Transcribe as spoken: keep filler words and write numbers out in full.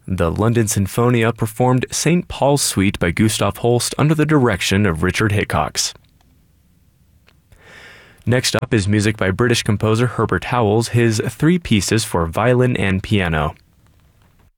The London Sinfonia performed Saint Paul's Suite by Gustav Holst under the direction of Richard Hickox. Next up is music by British composer Herbert Howells, his three pieces for violin and piano.